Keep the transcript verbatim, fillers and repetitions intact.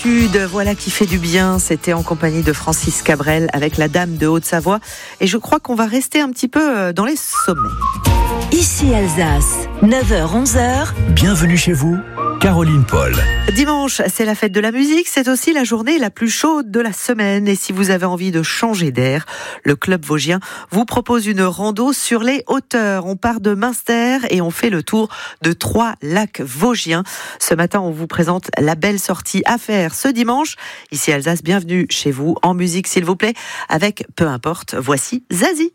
Sud, voilà qui fait du bien. C'était en compagnie de Francis Cabrel avec la Dame de Haute-Savoie. Et je crois qu'on va rester un petit peu dans les sommets. Ici Alsace, neuf heures onze heures. Bienvenue chez vous, Caroline Paul. Dimanche, c'est la fête de la musique, c'est aussi la journée la plus chaude de la semaine. Et si vous avez envie de changer d'air, le Club Vosgien vous propose une rando sur les hauteurs. On part de Münster et on fait le tour de trois lacs vosgiens. Ce matin, on vous présente la belle sortie à faire ce dimanche. Ici Alsace, bienvenue chez vous en musique s'il vous plaît, avec peu importe, voici Zazie.